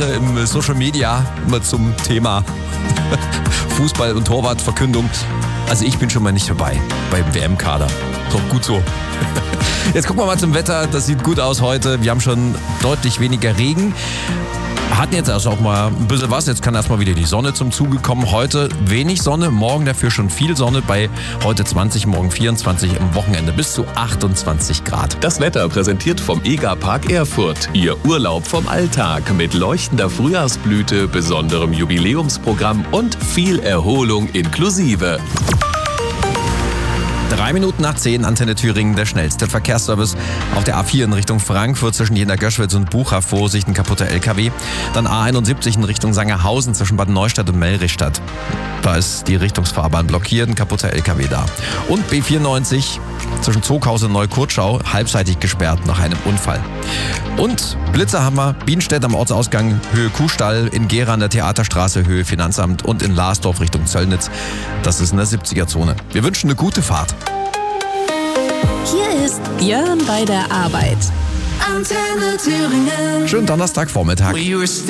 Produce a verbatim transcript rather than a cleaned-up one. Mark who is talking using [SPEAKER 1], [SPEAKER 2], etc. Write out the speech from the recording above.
[SPEAKER 1] Kommentare im Social Media immer zum Thema Fußball und Torwartverkündung. Also ich bin schon mal nicht dabei beim W M-Kader. Doch gut so. Jetzt gucken wir mal zum Wetter. Das sieht gut aus heute. Wir haben schon deutlich weniger Regen. Hatten jetzt also auch mal ein bisschen was. Jetzt kann erstmal wieder die Sonne zum Zuge kommen. Heute wenig Sonne, morgen dafür schon viel Sonne. Bei heute zwanzig, morgen vierundzwanzig, am Wochenende bis zu achtundzwanzig Grad.
[SPEAKER 2] Das Wetter präsentiert vom EGA-Park Erfurt. Ihr Urlaub vom Alltag mit leuchtender Frühjahrsblüte, besonderem Jubiläumsprogramm und viel Erholung inklusive.
[SPEAKER 1] Drei Minuten nach zehn, Antenne Thüringen, der schnellste Verkehrsservice. Auf der A vier in Richtung Frankfurt zwischen Jena-Göschwitz und Bucha, Vorsicht, ein kaputter L K W. Dann A einundsiebzig in Richtung Sangerhausen zwischen Bad Neustadt und Mellrichstadt. Da ist die Richtungsfahrbahn blockiert, ein kaputter L K W da. Und B vierundneunzig zwischen Zoghaus und Neukurtschau, halbseitig gesperrt nach einem Unfall. Und Blitzer haben wir, Bienstedt am Ortsausgang, Höhe Kuhstall, in Gera an der Theaterstraße, Höhe Finanzamt und in Larsdorf Richtung Zöllnitz. Das ist in der siebziger-Zone. Wir wünschen eine gute Fahrt.
[SPEAKER 3] Hier ist Björn bei der Arbeit. Antenne Thüringen.
[SPEAKER 1] Schönen Donnerstagvormittag.